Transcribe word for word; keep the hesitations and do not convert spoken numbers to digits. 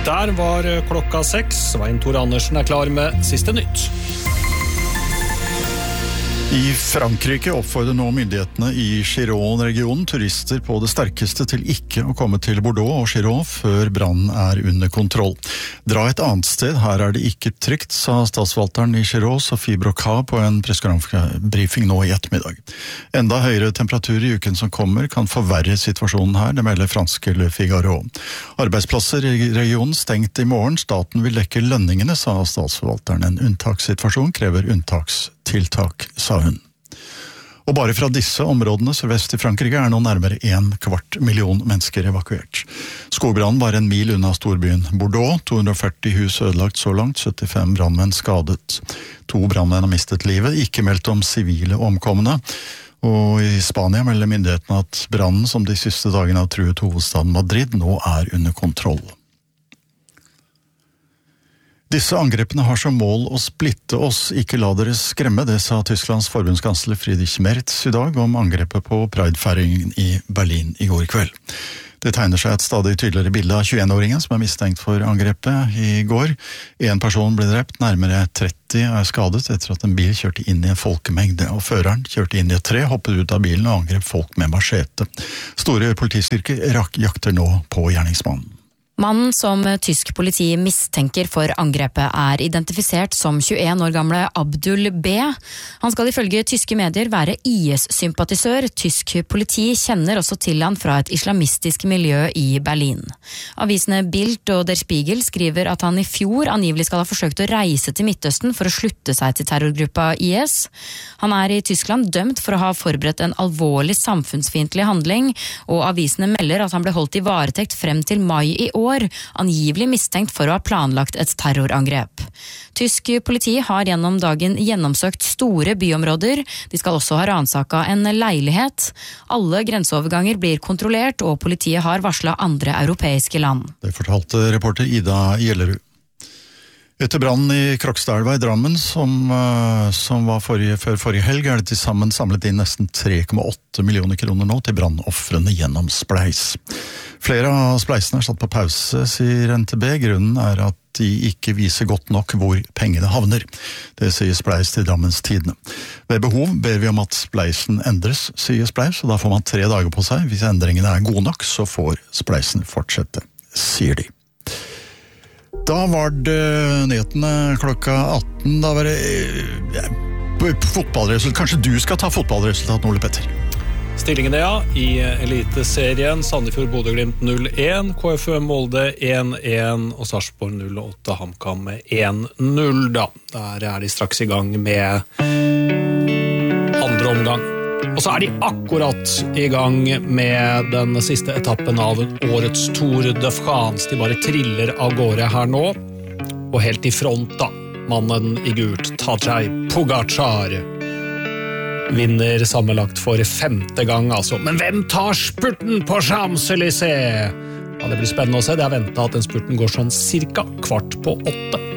Der var klokka seks. Svein Tore Andersen er klar med siste nytt. I Frankrike oppfordrer nå myndighetene i Gironde-regionen turister på det sterkeste til ikke å komme til Bordeaux og Gironde før brannen er under kontroll. Dra et annet sted, her er det ikke trygt, sa statsforvalteren i Gironde, Sophie Brocard, på en pressekonferansebriefing nå i ettermiddag. Enda høyere temperatur i uken som kommer kan forverre situasjonen her, det melder franske Le Figaro. Arbeidsplasser i regionen stengt i morgen, staten vil dekke lønningene, sa statsforvalteren. En unntakssituasjon krever unntakstiltak, sa hun. Og bare fra disse områdene sørvest i Frankrike er nå nærmere en kvart million mennesker evakuert. Skogbrannen var en mil unna storbyen Bordeaux, to hundre og førti hus ødelagt så langt, syttifem brannmenn skadet. To brannmenn har mistet livet, ikke meldt om sivile omkomne. Og i Spania melder myndighetene at brannen som de siste dagene har truet hovedstaden Madrid nå er under kontroll. Disse angrepene har som mål å splitte oss, ikke la dere skremme, det sa Tysklands forbundskansler Friedrich Merz i dag om angrepet på Pride-feiringen i Berlin i går kveld. Det tegner seg et stadig tydeligere bilde av tjueen-åringen som er mistenkt for angrepet i går. En person ble drept, nærmere tretti er skadet etter at en bil kjørte inn i en folkemengde, og føreren kjørte inn i et tre, hoppet ut av bilen og angrep folk med machete. Store politistyrker jakter nå på gjerningsmannen. Mannen som tysk politi mistenker for angrepet er identifisert som tjueen år gamle Abdul B. Han skal ifølge tyske medier være I S-sympatisør. Tysk politi kjenner også til han fra et islamistisk miljø i Berlin. Avisene Bild og Der Spiegel skriver at han i fjor angivelig skal ha forsøkt å reise til Midtøsten for å slutte seg til terrorgruppa I S. Han er i Tyskland dømt for å ha forberedt en alvorlig samfunnsfiendtlig handling, og avisene melder at han ble holdt i varetekt frem til mai i år. År, angivelig mistenkt for å ha planlagt et terrorangrep. Tysk politi har gjennom dagen gjennomsøkt store byområder. De skal også ha ransaket en leilighet. Alle grenseoverganger blir kontrollert, og politiet har varslet andre europeiske land. Det fortalte reporter Ida Gjellerud. Etter brannen i Krokstadelva i Drammen, som, som var forrige, før forrige helg, er det til sammen samlet inn nesten tre komma åtte millioner kroner nå til brannoffrene gjennom Spleis. Flere av spleisene er satt på pause, sier N T B. Grunnen er at de ikke viser godt nok hvor pengene havner. Det sier Spleis til Drammens Tidende. Ved behov ber vi om at spleisen endres, sier Spleis, og da får man tre dager på seg. Hvis endringene er gode nok, så får spleisen fortsette, sier de. Da var det nyhetene klokka atten. Da var det ja, fotballresultat. Kanskje du skal ta fotballresultat, Ole Petter? Stillingene, ja, i Eliteserien. Sandefjord Bodø-Glimt null én, K F U Molde én én og Sarpsborg null åtte, HamKam én null. Da. Der er de straks i gang med andre omgang. Og så er de akkurat i gang med den siste etappen av årets Tour de France. De bare triller av gårde her nå, og helt i front da, mannen i gult, Tadej Pogačar, vinner sammenlagt for femte gang altså. Men hvem tar spurten på Champs-Élysées? Ja, det blir spennende å se. Det er ventet at den spurten går sånn cirka kvart på åtte.